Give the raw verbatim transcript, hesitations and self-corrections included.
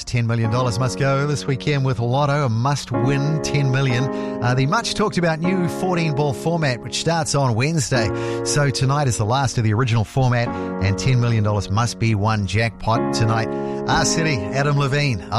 ten million dollars must go this weekend with Lotto, a must-win ten million dollars. Uh, the much-talked-about new fourteen-ball format, which starts on Wednesday. So tonight is the last of the original format, and ten million dollars must be won jackpot tonight. Our City, Adam Levine.